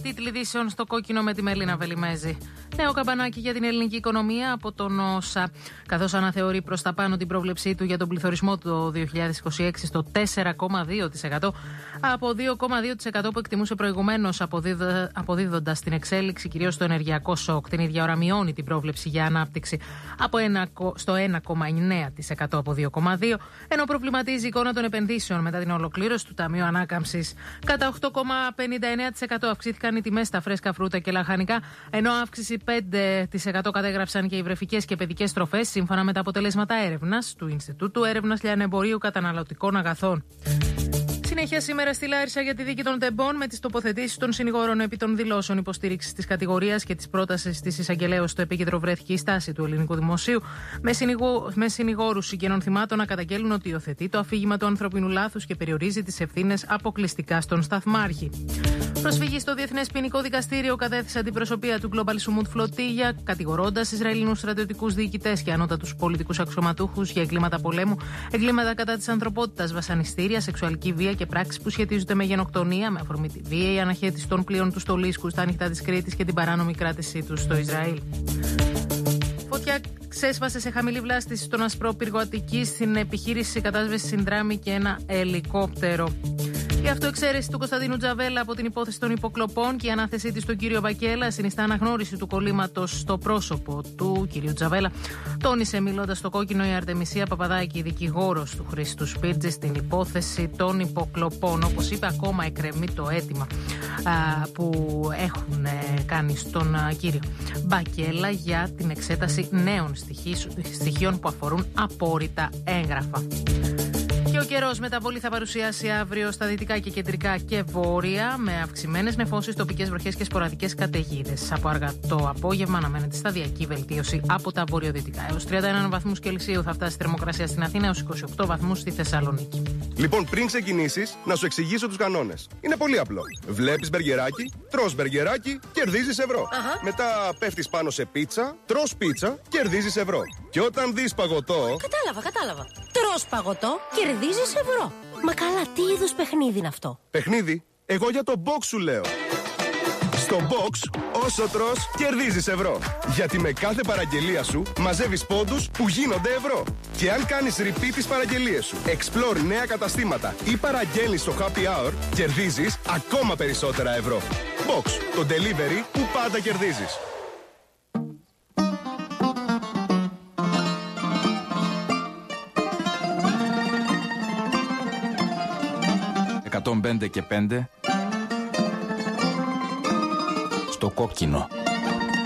Τίτλοι ειδήσεων στο κόκκινο με τη Μελίνα Βελιμέζη. Νέο καμπανάκι για την ελληνική οικονομία από τον ΩΣΑ. Καθώς αναθεωρεί προς τα πάνω την πρόβλεψή του για τον πληθωρισμό το 2026 στο 4,2% από 2,2% που εκτιμούσε προηγουμένως, αποδίδοντας την εξέλιξη κυρίως στο ενεργειακό σοκ. Την ίδια ώρα μειώνει την πρόβλεψη για ανάπτυξη στο 1,9% από 2,2%, ενώ προβληματίζει η εικόνα των επενδύσεων μετά την ολοκλήρωση του Ταμείου Ανάκαμψης. Κατά 8,59% αυξήθηκαν οι τιμές στα φρέσκα φρούτα και λαχανικά, ενώ αύξηση 5% κατέγραψαν και οι βρεφικές και παιδικές τροφές, σύμφωνα με τα αποτελέσματα έρευνας του Ινστιτούτου Έρευνας Λιανεμπορίου Καταναλωτικών Αγαθών. Συνέχεια σήμερα στη Λάρισα για τη δίκη των τεμπών, με τις τοποθετήσεις των συνηγόρων επί των δηλώσεων υποστήριξης της κατηγορίας και της πρότασης της εισαγγελέως. Στο επίκεντρο βρέθηκε η στάση του ελληνικού δημοσίου, με συνηγόρους συγγενών θυμάτων να καταγγέλνουν ότι υιοθετεί το αφήγημα του ανθρωπινού λάθους και περιορίζει τις ευθύνες αποκλειστικά στον σταθμάρχη. Προσφυγή στο Διεθνές Ποινικό Δικαστήριο κατέθεσε αντιπροσωπεία του Global Sumut Flotilla, κατηγορώντας Ισραηλινούς στρατιωτικούς διοικητές και ανώτατους πολιτικούς αξιωματούχους για εγκλήματα πολέμου, εγκλήματα κατά της ανθρωπότητας, βασανιστήρια, σεξουαλική βία και πράξεις που σχετίζονται με γενοκτονία, με αφορμή τη βία ή αναχέτηση των πλοίων του στο Λίσκου στα ανοιχτά της Κρήτης και την παράνομη κράτησή τους στο Ισραήλ. Φωτιά ξέσπασε σε χαμηλή βλάστηση στον Ασπρόπυργο Αττικής, στην επιχείρηση κατάσβεσης συνδράμει και ένα ελικόπτερο. Η αυτοεξαίρεση του Κωνσταντίνου Τζαβέλα από την υπόθεση των υποκλοπών και η ανάθεσή της στον κύριο Μπακέλα συνιστά αναγνώριση του κολλήματος στο πρόσωπο του κυρίου Τζαβέλα. Τόνισε μιλώντας στο κόκκινο η Αρτεμισία Παπαδάκη, δικηγόρος του Χρήστου Σπίρτζη, στην υπόθεση των υποκλοπών. Όπως είπε, ακόμα εκκρεμεί το αίτημα που έχουν κάνει στον κύριο Μπακέλα για την εξέταση νέων στοιχείων που αφορούν απόρριτα έγγραφα. Και ο καιρός μεταβολή θα παρουσιάσει αύριο στα δυτικά και κεντρικά και βόρεια, με αυξημένες νεφώσεις, τοπικές βροχές και σποραδικές καταιγίδες. Από αργά το απόγευμα αναμένεται σταδιακή βελτίωση από τα βορειοδυτικά. Έως 31 βαθμούς Κελσίου θα φτάσει η θερμοκρασία στην Αθήνα, έως 28 βαθμούς στη Θεσσαλονίκη. Λοιπόν, πριν ξεκινήσεις, να σου εξηγήσω τους κανόνες. Είναι πολύ απλό. Βλέπεις μπεργκεράκι, τρως μπεργκεράκι, κερδίζεις ευρώ. Μετά πέφτεις πάνω σε πίτσα, τρως πίτσα, κερδίζεις ευρώ. Και όταν δεις παγωτό. Κατάλαβα. Τρως παγωτό, κερδίζεις ευρώ. Μα καλά, τι είδους παιχνίδι είναι αυτό? Παιχνίδι? Εγώ για το box σου λέω. Στο box, όσο τρως, κερδίζεις ευρώ. Γιατί με κάθε παραγγελία σου μαζεύεις πόντους που γίνονται ευρώ. Και αν κάνεις repeat τις παραγγελίες σου, explore νέα καταστήματα ή παραγγέλνεις στο happy hour, κερδίζεις ακόμα περισσότερα ευρώ. Box, το delivery που πάντα κερδίζεις. 105 και 5 στο κόκκινο.